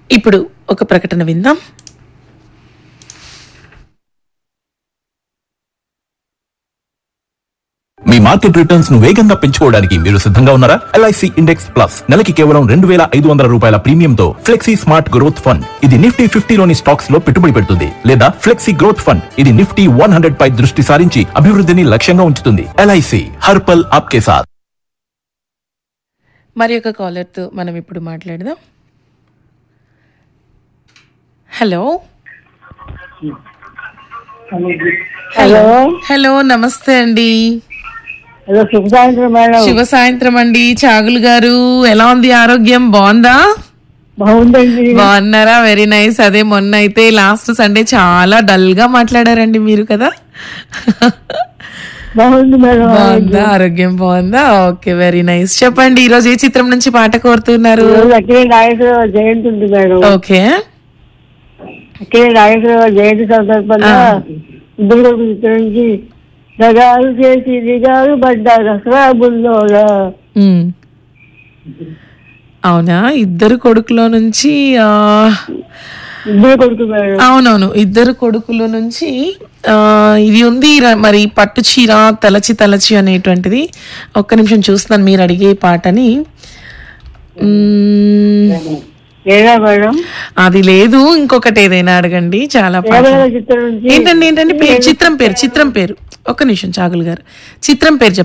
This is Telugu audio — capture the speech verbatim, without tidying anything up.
ఇప్పుడు ఒక ప్రకటన విందాం. మీ మార్కెట్ రిటర్న్స్ ను వేగంగా పెంచుకోవడానికి మీరు సిద్ధంగా ఉన్నారా? ఎల్ఐసి ఇండెక్స్ ప్లస్ నెలకి కేవలం రెండు వేల ఐదు వందల రూపాయల ప్రీమియంతో ఫ్లెక్సీ స్మార్ట్ గ్రోత్ ఫండ్. ఇది నిఫ్టీ ఫిఫ్టీలోని స్టాక్స్ లో పెట్టుబడి పెడుతుంది లేదా ఫ్లెక్సీ గ్రోత్ ఫండ్. ఇది నిఫ్టీ వన్ హండ్రెడ్ పై దృష్టి సారించి అభివృద్ధిని లక్ష్యంగా ఉంచుతుంది. ఎల్ఐసి హర్పల్ ఆప్కే సాథ్. మరి ఒక కాలర్ తో మనం ఇప్పుడు మాట్లాడదాం. హలో హలో హలో నమస్తే అండి. హలో శుభ సాయంత్రం మేడం. శుభ సాయంత్రం అండి. చాగులు గారు, ఎలా ఉంది ఆరోగ్యం? బాగుందా? బాగుందండి. బాగున్నారా? Very nice. అదే మొన్న అయితే లాస్ట్ సండే చాలా డల్ గా మాట్లాడారండి మీరు కదా. బాగుంది మేడం. బాగుందా? ఆరోగ్యం బాగుందా? Okay, very nice. చెప్పండి, ఈ రోజు ఏ చిత్రం నుంచి పాట కోరుతున్నారు? అక్కినే నాగేశ్వరరావు జయంతి ఉంది మేడం. ఓకే, అక్కినే నాగేశ్వరరావు జయంతి సందర్భంగా ఇద్దరు కొడుకు చిత్రం నుంచి సగాలు చేసి దిగాలు పడ్డా దసరా బుల్లోగా. ఉమ్. అవునా? ఇద్దరు కొడుకులో నుంచి ఆ ఇద్దరు కొడుకు మేడం. అవునవును, ఇద్దరు కొడుకుల నుంచి ఆ ఇది ఉంది ర- మరి పట్టు చీర తలచి తలచి అనేటువంటిది. ఒక్క నిమిషం చూస్తున్నాను మీరు అడిగే పాటని. మ్మ్, లేదా మేడం అది లేదు, ఇంకొకటి ఏదైనా అడగండి. చాలా పాట. ఏమైనా చిత్రం నుంచి ఏంటండి ఏంటండి పేరు? చిత్రం పేరు చిత్రం పేరు ఒక్క నిమిషం చాగులు గారు, చిత్రం పేరు చెప్పండి.